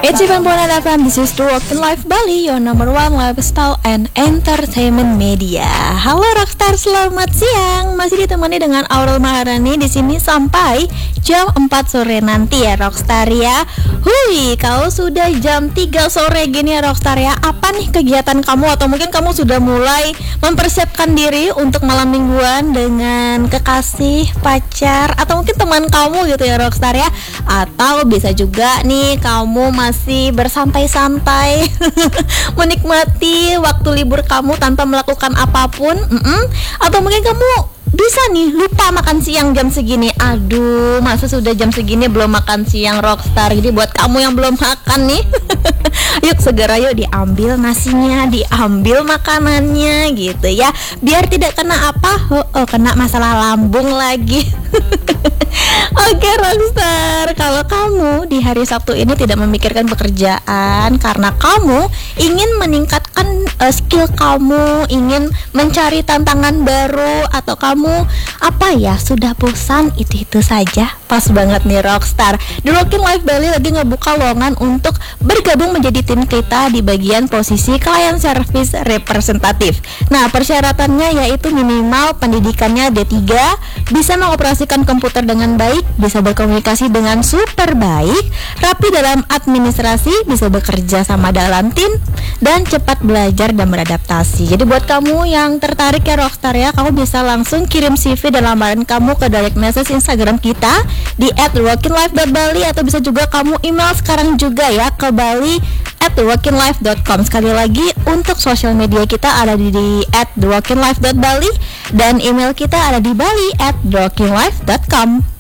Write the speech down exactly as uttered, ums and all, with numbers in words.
It's even born F M. This is the Rockin' Life Bali, your number one lifestyle and entertainment media. Halo Rockstar, selamat siang. Masih ditemani dengan Aurel Maharani di sini sampai jam empat sore nanti ya Rockstar ya. Hui, kalau sudah jam tiga sore gini ya Rockstar ya, apa nih kegiatan kamu? Atau mungkin kamu sudah mulai mempersiapkan diri untuk malam mingguan dengan kekasih, pacar, atau mungkin teman kamu gitu ya Rockstar ya. Atau bisa juga nih kamu masih bersantai-santai menikmati waktu libur kamu tanpa melakukan apapun. Mm-mm. Atau mungkin kamu bisa nih lupa makan siang jam segini. Aduh, masa sudah jam segini belum makan siang Rockstar. Jadi buat kamu yang belum makan nih yuk segera yuk diambil nasinya, diambil makanannya gitu ya, biar tidak kena apa, oh, oh kena masalah lambung lagi. Oke Rockstar, kalau kamu di hari Sabtu ini tidak memikirkan pekerjaan karena kamu ingin meningkatkan uh, skill kamu, ingin mencari tantangan baru, atau kamu apa ya sudah bosan itu-itu saja, pas banget nih Rockstar. The Rockin' Life Bali lagi ngebuka lowongan untuk bergabung menjadi tim kita di bagian posisi client service representatif. Nah, persyaratannya yaitu minimal pendidikannya D tiga, bisa mengoperasikan komputer dengan baik, bisa berkomunikasi dengan super baik, rapi dalam administrasi, bisa bekerja sama dalam tim, dan cepat belajar dan beradaptasi. Jadi buat kamu yang tertarik ya Rockstar ya, kamu bisa langsung kirim C V dan lamaran kamu ke direct message Instagram kita di at rockin life dot bali, atau bisa juga kamu email sekarang juga ya ke bali at rockin life dot com. Sekali lagi, untuk sosial media kita ada di, di at rockin life dot bali, dan email kita ada di bali at rockin life dot com.